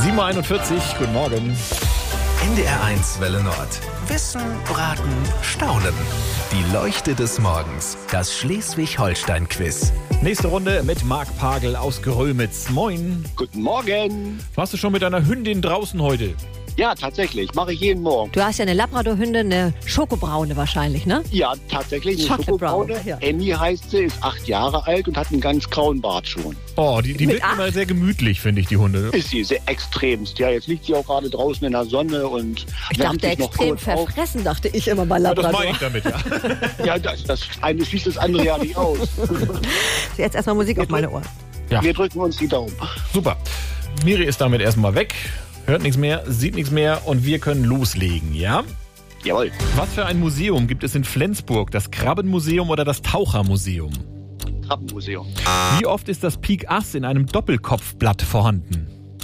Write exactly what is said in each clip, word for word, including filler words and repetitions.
sieben Uhr einundvierzig, guten Morgen. N D R eins Welle Nord. Wissen, Raten, Staunen. Die Leuchte des Morgens. Das Schleswig-Holstein-Quiz. Nächste Runde mit Marc Pagel aus Grömitz. Moin. Guten Morgen. Warst du schon mit deiner Hündin draußen heute? Ja, tatsächlich. Mache ich jeden Morgen. Du hast ja eine Labrador-Hündin, eine Schokobraune wahrscheinlich, ne? Ja, tatsächlich. Eine Chocolate Brown, Schokobraune. ja. Emmy heißt sie, ist acht Jahre alt und hat einen ganz grauen Bart schon. Oh, die, die Mit wirken immer sehr gemütlich, finde ich, die Hunde. Ist sie, sehr extremst. Ja, jetzt liegt sie auch gerade draußen in der Sonne und Ich wärmt dachte, sich noch extrem kurz auf. verfressen, dachte ich immer bei Ja, das Labrador. meine ich damit, ja. Ja, das, das eine schließt das andere ja nicht aus. Jetzt erstmal Musik auf meine Ohren. Ja. Wir drücken uns die Daumen. Super. Miri ist damit erstmal weg, hört nichts mehr, sieht nichts mehr und wir können loslegen, ja? Jawohl. Was für ein Museum gibt es in Flensburg? Das Krabbenmuseum oder das Tauchermuseum? Krabbenmuseum. Wie oft ist das Pik Ass in einem Doppelkopfblatt vorhanden?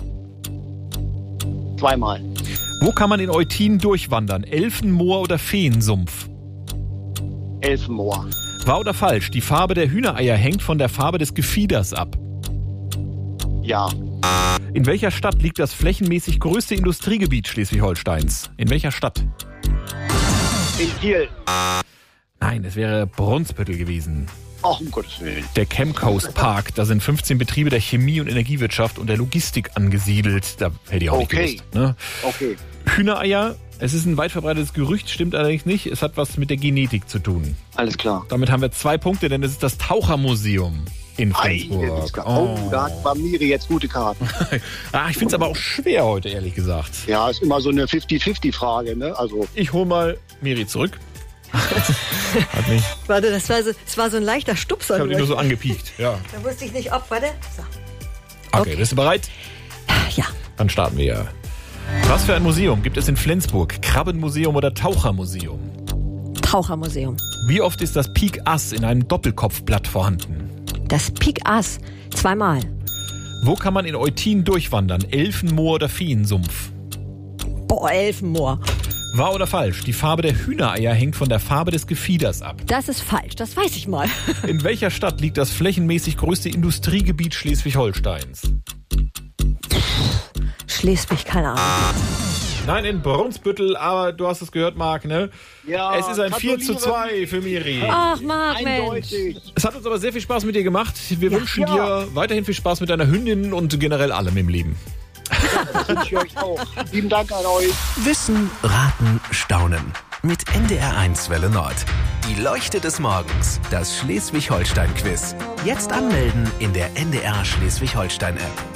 Zweimal. Wo kann man in Eutin durchwandern? Elfenmoor oder Feensumpf? Elfenmoor. Wahr oder falsch? Die Farbe der Hühnereier hängt von der Farbe des Gefieders ab. Ja. In welcher Stadt liegt das flächenmäßig größte Industriegebiet Schleswig-Holsteins? In welcher Stadt? In Kiel. Nein, es wäre Brunsbüttel gewesen. Ach, um Gottes Willen. Der Chemcoast Park, da sind fünfzehn Betriebe der Chemie- und Energiewirtschaft und der Logistik angesiedelt. Da hätte ich auch Okay. nicht gewusst. Ne? Okay. Hühnereier, es ist ein weit verbreitetes Gerücht, stimmt allerdings nicht. Es hat was mit der Genetik zu tun. Alles klar. Damit haben wir zwei Punkte, denn es ist das Tauchermuseum in Ei, Flensburg. das ist klar. Oh, da hat bei Miri jetzt gute Karten. Ah, ich finde es aber auch schwer heute, ehrlich gesagt. Ja, ist immer so eine fünfzig fünfzig Frage, ne? Also, Ich hole mal Miri zurück. Hat mich. Warte, das war so, das war so ein leichter Stupser. Ich habe die nur. nur so angepiekt. Ja. Da wusste ich nicht, ob, warte. So. Okay, Okay. bist du bereit? Ja, Dann starten wir. Was für ein Museum gibt es in Flensburg? Krabbenmuseum oder Tauchermuseum? Tauchermuseum. Wie oft ist das Pik Ass in einem Doppelkopfblatt vorhanden? Das Pik Ass. Zweimal. Wo kann man in Eutin durchwandern? Elfenmoor oder Feensumpf? Boah, Elfenmoor. Wahr oder falsch? Die Farbe der Hühnereier hängt von der Farbe des Gefieders ab. Das ist falsch, das weiß ich mal. In welcher Stadt liegt das flächenmäßig größte Industriegebiet Schleswig-Holsteins? Schleswig, keine Ahnung. Nein, in Brunsbüttel, aber du hast es gehört, Marc, ne? ja, Es ist ein vier zu zwei für Miri. Ach, Marc, Mensch. eindeutig. Es hat uns aber sehr viel Spaß mit dir gemacht. Wir Ja. wünschen Ja. dir weiterhin viel Spaß mit deiner Hündin und generell allem im Leben. Das wünsche ich euch auch. Lieben Dank an euch. Wissen, Raten, Staunen. Mit N D R eins Welle Nord. Die Leuchte des Morgens. Das Schleswig-Holstein-Quiz. Jetzt anmelden in der N D R Schleswig-Holstein-App.